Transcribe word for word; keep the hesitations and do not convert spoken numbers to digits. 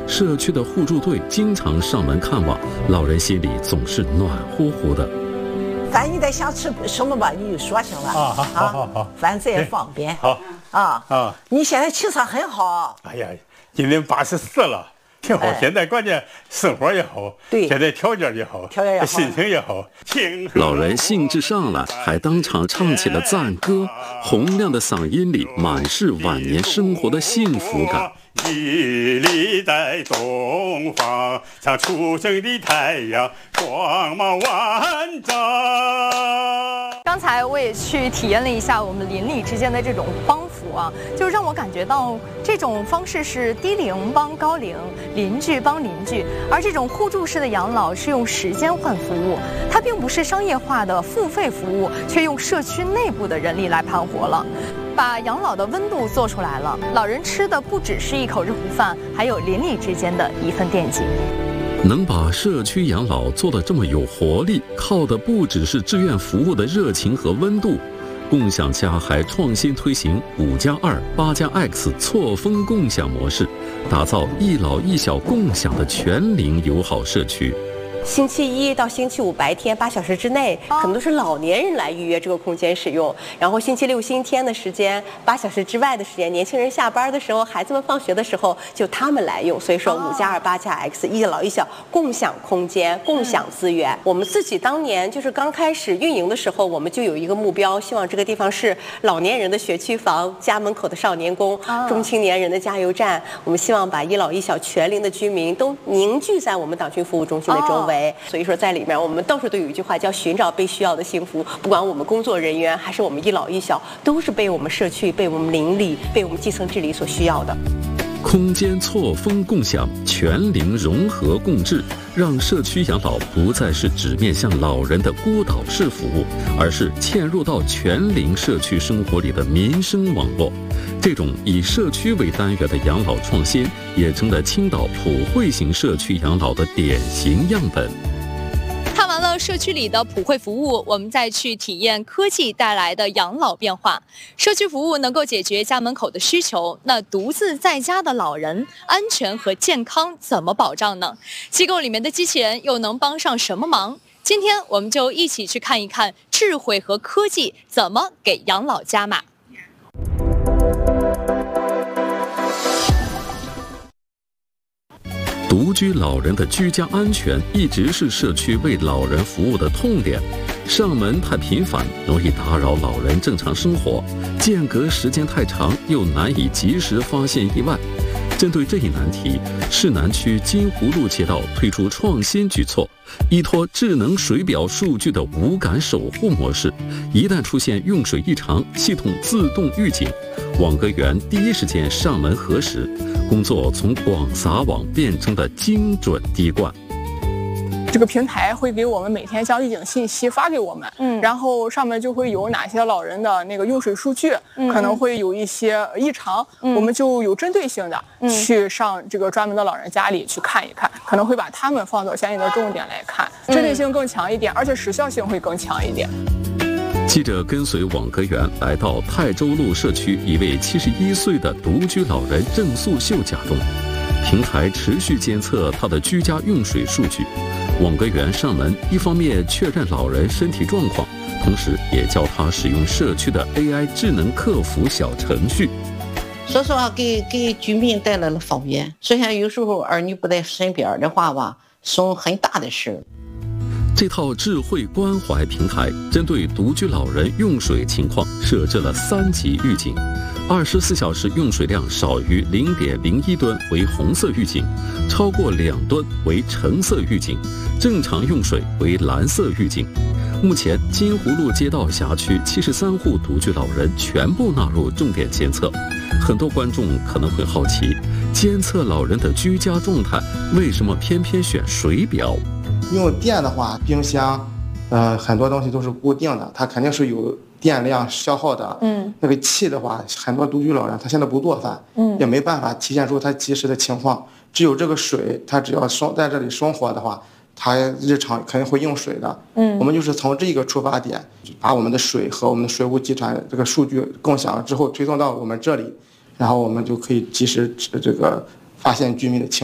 社区的互助队经常上门看望，老人心里总是暖乎乎的。 反正你得想吃什么吧，你就说行了啊，好好好好， 反正这也方便。 好啊啊， 你现在气色很好。 哎呀，今年八十四了。挺好，哎、现在关键生活也好， 对， 现在条件也好， 条件也好， 心情也好。 老人兴致上来，还当场唱起了赞歌，洪亮的嗓音里满是晚年生活的幸福感。 屹立在东方，像初升的太阳，光芒万丈。 刚才我也去体验了一下我们邻里之间的这种帮扶啊，就让我感觉到这种方式是低龄帮高龄，邻居帮邻居，而这种互助式的养老是用时间换服务，它并不是商业化的付费服务，却用社区内部的人力来盘活了，把养老的温度做出来了。老人吃的不只是一口热乎饭，还有邻里之间的一份惦记。 能把社区养老做得这么有活力，靠的不只是志愿服务的热情和温度。共享家还创新推行五加二、八加 X 错峰共享模式，打造一老一小共享的全龄友好社区。 星期一到星期五白天八小时之内，可能都是老年人来预约这个空间使用。然后星期六、星期天的时间，八小时之外的时间，年轻人下班的时候，孩子们放学的时候，就他们来用。所以说，五加二、八加 X， 一老一小共享空间、共享资源。我们自己当年就是刚开始运营的时候，我们就有一个目标，希望这个地方是老年人的学区房、家门口的少年宫、中青年人的加油站。我们希望把一老一小全龄的居民都凝聚在我们党群服务中心的周围。所以说在里面我们到处都有一句话叫寻找被需要的幸福，不管我们工作人员还是我们一老一小，都是被我们社区、被我们邻里、被我们基层治理所需要的。 空间错峰共享，全龄融合共治，让社区养老不再是只面向老人的孤岛式服务，而是嵌入到全龄社区生活里的民生网络。这种以社区为单元的养老创新，也成了青岛普惠型社区养老的典型样本。 看完了社区里的普惠服务，我们再去体验科技带来的养老变化。社区服务能够解决家门口的需求，那独自在家的老人安全和健康怎么保障呢？机构里面的机器人又能帮上什么忙？今天我们就一起去看一看智慧和科技怎么给养老加码。 独居老人的居家安全一直是社区为老人服务的痛点，上门太频繁，容易打扰老人正常生活；间隔时间太长，又难以及时发现意外。针对这一难题，市南区金湖路街道推出创新举措，依托智能水表数据的无感守护模式，一旦出现用水异常，系统自动预警，网格员第一时间上门核实，工作从广撒网变成了精准滴灌。 这个平台会给我们每天将预警信息发给我们，嗯，然后上面就会有哪些老人的那个用水数据，嗯，可能会有一些异常，嗯，我们就有针对性的去上这个专门的老人家里去看一看，可能会把他们放到相应的重点来看，针对性更强一点，而且时效性会更强一点。 记者跟随网格员来到泰州路社区一位七十一岁的独居老人郑素秀家中，平台持续监测他的居家用水数据。网格员上门，一方面确认老人身体状况，同时也教他使用社区的 A I 智能客服小程序。 说实话，给给居民带来了方便。虽然有时候儿女不在身边的话吧，省很大的事。 这套智慧关怀平台针对独居老人用水情况设置了三级预警，二十四小时用水量少于零点零一吨为红色预警，超过两吨为橙色预警，正常用水为蓝色预警。目前金湖路街道辖区七十三户独居老人全部纳入重点监测。很多观众可能会好奇，监测老人的居家状态，为什么偏偏选水表？ 用电的话，冰箱，呃，很多东西都是固定的，它肯定是有电量消耗的。嗯，那个气的话，很多独居老人他现在不做饭，嗯，也没办法体现出他及时的情况。只有这个水，他只要生在这里生活的话，他日常肯定会用水的。嗯，我们就是从这个出发点，把我们的水和我们的水务集团这个数据共享了之后，推送到我们这里，然后我们就可以及时这个发现居民的情况。